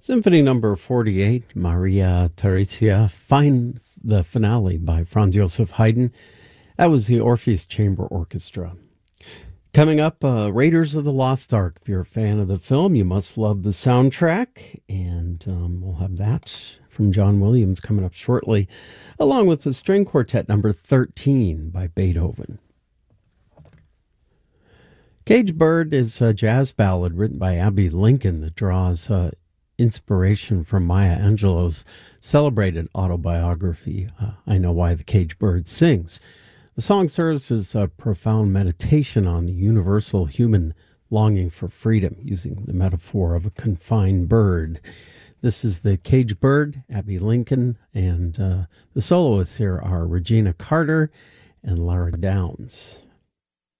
Symphony number 48, Maria Theresia, the finale by Franz Joseph Haydn. That was the Orpheus Chamber Orchestra. Coming up, Raiders of the Lost Ark. If you're a fan of the film, you must love the soundtrack. And we'll have that from John Williams coming up shortly, along with the string quartet number 13 by Beethoven. Cage Bird is a jazz ballad written by Abbey Lincoln that draws inspiration from Maya Angelou's celebrated autobiography, I Know Why the Cage Bird Sings. The song serves as a profound meditation on the universal human longing for freedom, using the metaphor of a confined bird. This is the Cage Bird, Abbey Lincoln, and the soloists here are Regina Carter and Lara Downs.